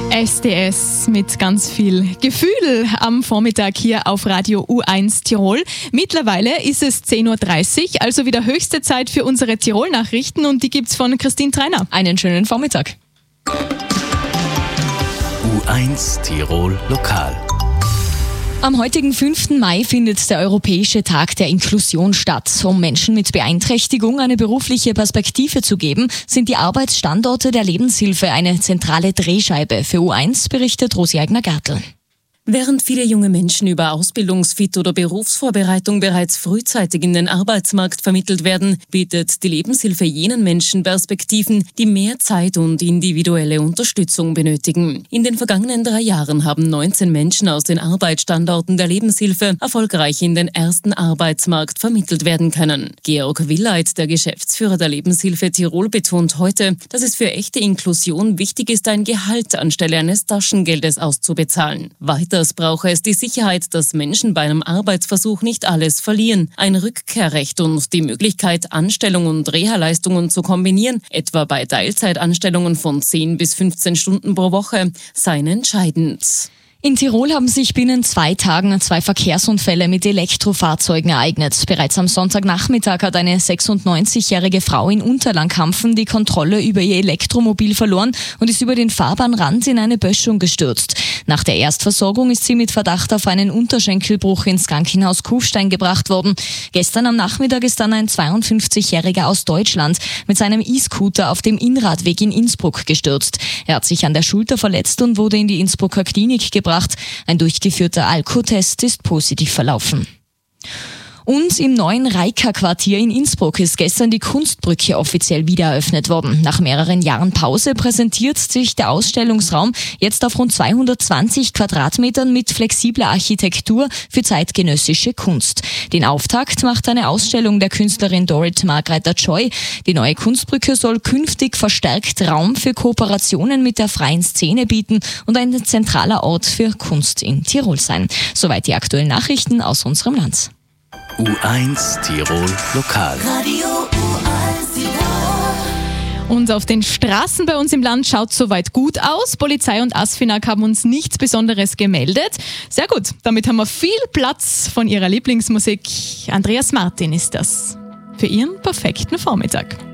SDS mit ganz viel Gefühl am Vormittag hier auf Radio U1 Tirol. Mittlerweile ist es 10.30 Uhr, also wieder höchste Zeit für unsere Tirol-Nachrichten und die gibt's von Christine Treiner. Einen schönen Vormittag. U1 Tirol Lokal. Am heutigen 5. Mai findet der Europäische Tag der Inklusion statt. Um Menschen mit Beeinträchtigung eine berufliche Perspektive zu geben, sind die Arbeitsstandorte der Lebenshilfe eine zentrale Drehscheibe. Für U1 berichtet Rosi Eigner-Gartl. Während viele junge Menschen über Ausbildungsfit oder Berufsvorbereitung bereits frühzeitig in den Arbeitsmarkt vermittelt werden, bietet die Lebenshilfe jenen Menschen Perspektiven, die mehr Zeit und individuelle Unterstützung benötigen. In den vergangenen 3 Jahren haben 19 Menschen aus den Arbeitsstandorten der Lebenshilfe erfolgreich in den ersten Arbeitsmarkt vermittelt werden können. Georg Willeit, der Geschäftsführer der Lebenshilfe Tirol, betont heute, dass es für echte Inklusion wichtig ist, ein Gehalt anstelle eines Taschengeldes auszubezahlen. Weiters brauche es die Sicherheit, dass Menschen bei einem Arbeitsversuch nicht alles verlieren. Ein Rückkehrrecht und die Möglichkeit, Anstellung und Reha-Leistungen zu kombinieren, etwa bei Teilzeitanstellungen von 10 bis 15 Stunden pro Woche, seien entscheidend. In Tirol haben sich binnen 2 Tagen 2 Verkehrsunfälle mit Elektrofahrzeugen ereignet. Bereits am Sonntagnachmittag hat eine 96-jährige Frau in Unterlangkampfen die Kontrolle über ihr Elektromobil verloren und ist über den Fahrbahnrand in eine Böschung gestürzt. Nach der Erstversorgung ist sie mit Verdacht auf einen Unterschenkelbruch ins Krankenhaus Kufstein gebracht worden. Gestern am Nachmittag ist dann ein 52-Jähriger aus Deutschland mit seinem E-Scooter auf dem Innradweg in Innsbruck gestürzt. Er hat sich an der Schulter verletzt und wurde in die Innsbrucker Klinik gebracht. Ein durchgeführter Alkotest ist positiv verlaufen. Und im neuen Reika-Quartier in Innsbruck ist gestern die Kunstbrücke offiziell wieder eröffnet worden. Nach mehreren Jahren Pause präsentiert sich der Ausstellungsraum jetzt auf rund 220 Quadratmetern mit flexibler Architektur für zeitgenössische Kunst. Den Auftakt macht eine Ausstellung der Künstlerin Dorit Margrethe Joy. Die neue Kunstbrücke soll künftig verstärkt Raum für Kooperationen mit der freien Szene bieten und ein zentraler Ort für Kunst in Tirol sein. Soweit die aktuellen Nachrichten aus unserem Land. U1 Tirol Lokal. Radio U1 Tirol. Und auf den Straßen bei uns im Land schaut soweit gut aus. Polizei und ASFINAG haben uns nichts Besonderes gemeldet. Sehr gut, damit haben wir viel Platz von ihrer Lieblingsmusik. Andreas Martin ist das. Für Ihren perfekten Vormittag.